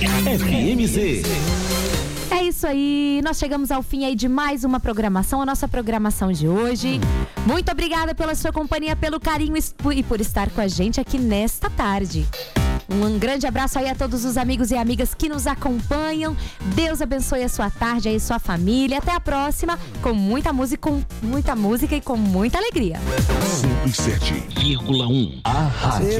FMZ. É isso aí, nós chegamos ao fim aí de mais uma programação, a nossa programação de hoje. Muito obrigada pela sua companhia, pelo carinho e por estar com a gente aqui nesta tarde. Um grande abraço aí a todos os amigos e amigas que nos acompanham. Deus abençoe a sua tarde aí, sua família. Até a próxima, com muita música e com muita alegria. 107,1 A rádio.